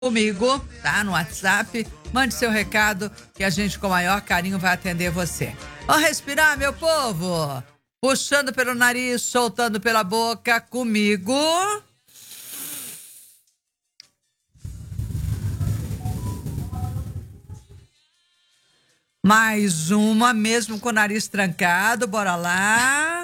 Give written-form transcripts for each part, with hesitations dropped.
comigo, tá? No WhatsApp. Mande seu recado que a gente com o maior carinho vai atender você. Vamos respirar, meu povo? Puxando pelo nariz, soltando pela boca, comigo. Mais uma, mesmo com o nariz trancado, bora lá.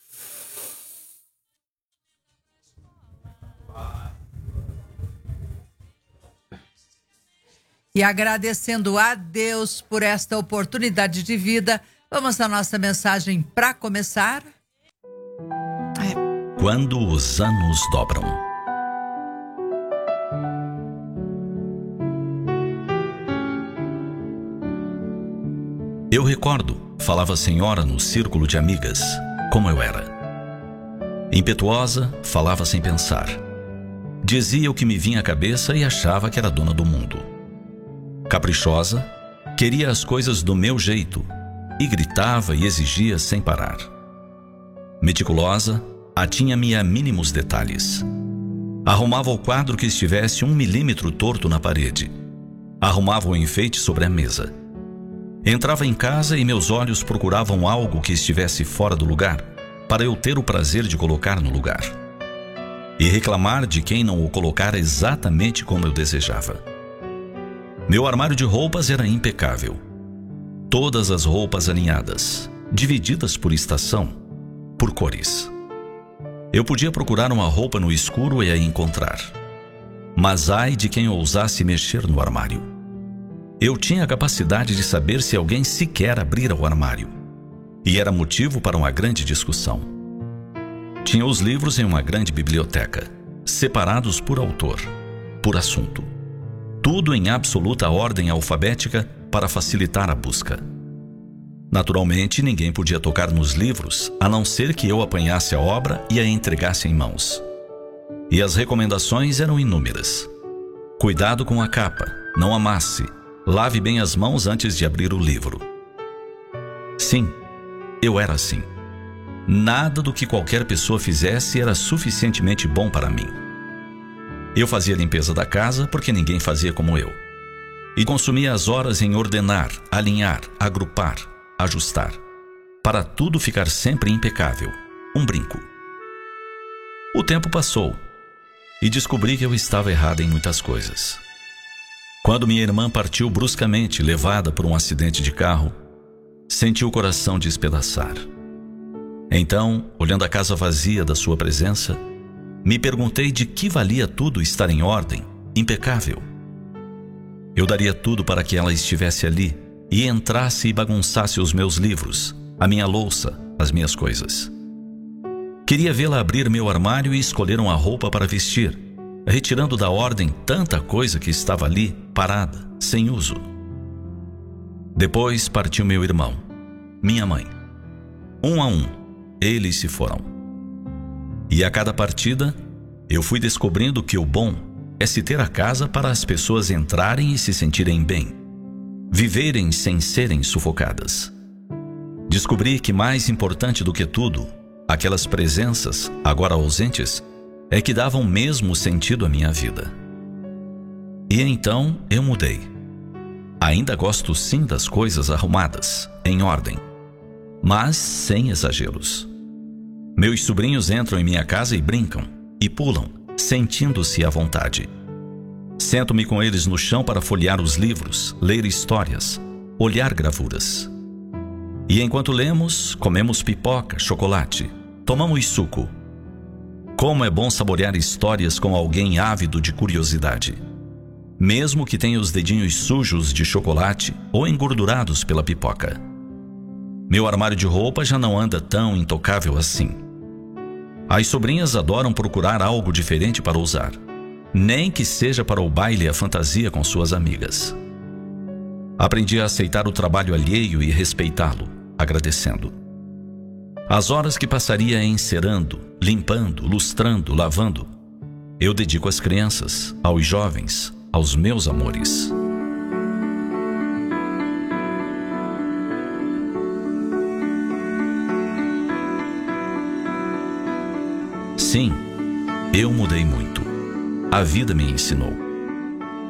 E agradecendo a Deus por esta oportunidade de vida, vamos à nossa mensagem para começar. Quando os anos dobram. Eu recordo, falava a senhora no círculo de amigas, como eu era. Impetuosa, falava sem pensar. Dizia o que me vinha à cabeça e achava que era dona do mundo. Caprichosa, queria as coisas do meu jeito e gritava e exigia sem parar. Meticulosa, atinha-me a mínimos detalhes. Arrumava o quadro que estivesse 1 milímetro torto na parede. Arrumava o enfeite sobre a mesa. Entrava em casa e meus olhos procuravam algo que estivesse fora do lugar, para eu ter o prazer de colocar no lugar. E reclamar de quem não o colocara exatamente como eu desejava. Meu armário de roupas era impecável. Todas as roupas alinhadas, divididas por estação, por cores. Eu podia procurar uma roupa no escuro e a encontrar. Mas ai de quem ousasse mexer no armário. Eu tinha a capacidade de saber se alguém sequer abrira o armário. E era motivo para uma grande discussão. Tinha os livros em uma grande biblioteca, separados por autor, por assunto. Tudo em absoluta ordem alfabética para facilitar a busca. Naturalmente, ninguém podia tocar nos livros, a não ser que eu apanhasse a obra e a entregasse em mãos. E as recomendações eram inúmeras. Cuidado com a capa, não amasse, lave bem as mãos antes de abrir o livro. Sim, eu era assim. Nada do que qualquer pessoa fizesse era suficientemente bom para mim. Eu fazia a limpeza da casa porque ninguém fazia como eu. E consumia as horas em ordenar, alinhar, agrupar, ajustar, para tudo ficar sempre impecável, um brinco. O tempo passou e descobri que eu estava errado em muitas coisas. Quando minha irmã partiu bruscamente, levada por um acidente de carro, senti o coração despedaçar. Então, olhando a casa vazia da sua presença, me perguntei de que valia tudo estar em ordem, impecável. Eu daria tudo para que ela estivesse ali e entrasse e bagunçasse os meus livros, a minha louça, as minhas coisas. Queria vê-la abrir meu armário e escolher uma roupa para vestir, retirando da ordem tanta coisa que estava ali, parada, sem uso. Depois partiu meu irmão, minha mãe. Um a um, eles se foram. E a cada partida, eu fui descobrindo que o bom é se ter a casa para as pessoas entrarem e se sentirem bem, viverem sem serem sufocadas. Descobri que mais importante do que tudo, aquelas presenças, agora ausentes, é que davam mesmo sentido à minha vida. E então eu mudei. Ainda gosto sim das coisas arrumadas, em ordem, mas sem exageros. Meus sobrinhos entram em minha casa e brincam, e pulam, sentindo-se à vontade. Sento-me com eles no chão para folhear os livros, ler histórias, olhar gravuras. E enquanto lemos, comemos pipoca, chocolate, tomamos suco. Como é bom saborear histórias com alguém ávido de curiosidade, mesmo que tenha os dedinhos sujos de chocolate ou engordurados pela pipoca. Meu armário de roupa já não anda tão intocável assim. As sobrinhas adoram procurar algo diferente para usar, nem que seja para o baile e a fantasia com suas amigas. Aprendi a aceitar o trabalho alheio e respeitá-lo, agradecendo. As horas que passaria encerando, limpando, lustrando, lavando, eu dedico às crianças, aos jovens, aos meus amores. Sim, eu mudei muito. A vida me ensinou.